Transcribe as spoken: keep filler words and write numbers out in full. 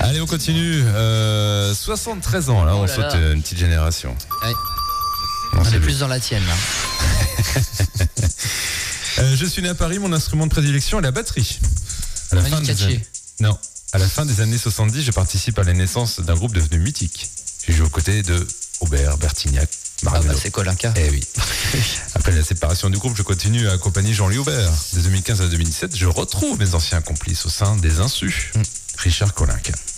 Allez, on continue. Euh, soixante-treize ans, là, Oh on là saute là. une petite génération. Ouais. Non, On c'est est lui. plus dans la tienne là. Euh, je suis né à Paris, mon instrument de prédilection est la batterie. À la Manu fin des Katché. années... Non, à la fin des années soixante-dix, je participe à la naissance d'un groupe devenu mythique. Je joue aux côtés de Aubert, Bertignac, Ah Marino. bah c'est Kolinka. Eh oui. Après la séparation du groupe, je continue à accompagner Jean-Louis Aubert. De deux mille quinze à deux mille dix-sept, je retrouve mes anciens complices au sein des Insus. Richard Kolinka.